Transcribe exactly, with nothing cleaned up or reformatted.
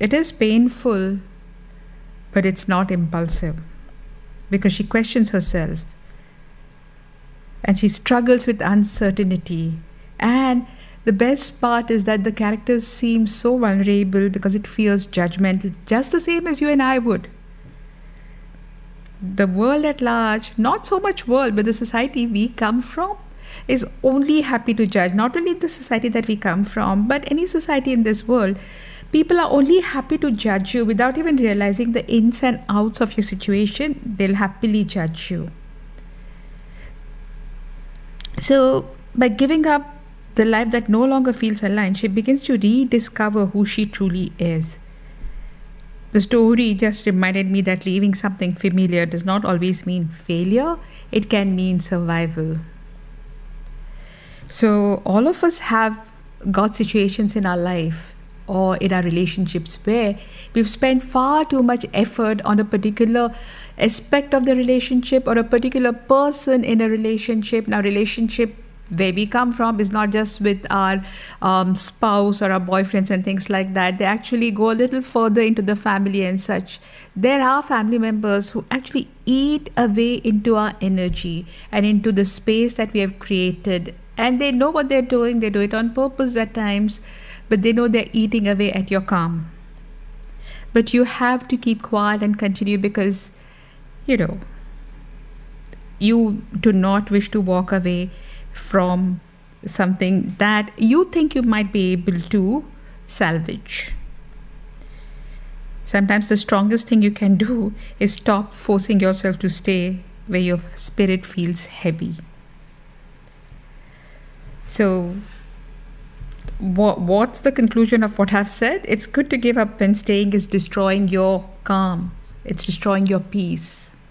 It is painful, but it's not impulsive because she questions herself and she struggles with uncertainty. And the best part is that the characters seem so vulnerable because it fears judgmental, just the same as you and I would. The world at large, not so much world, but the society we come from, is only happy to judge. Not only the society that we come from, but any society in this world. People are only happy to judge you without even realizing the ins and outs of your situation. They'll happily judge you. So, by giving up the life that no longer feels aligned, she begins to rediscover who she truly is. The story just reminded me that leaving something familiar does not always mean failure, it can mean survival. So, all of us have got situations in our life or in our relationships where we've spent far too much effort on a particular aspect of the relationship or a particular person in a relationship. Now, relationship where we come from is not just with our um, spouse or our boyfriends and things like that. They actually go a little further into the family and such. There are family members who actually eat away into our energy and into the space that we have created. And they know what they're doing. They do it on purpose at times, but they know they're eating away at your calm. But you have to keep quiet and continue because, you know, you do not wish to walk away from something that you think you might be able to salvage. Sometimes the strongest thing you can do is stop forcing yourself to stay where your spirit feels heavy. So, what, what's the conclusion of what I've said? It's good to give up when staying is destroying your calm. It's destroying your peace.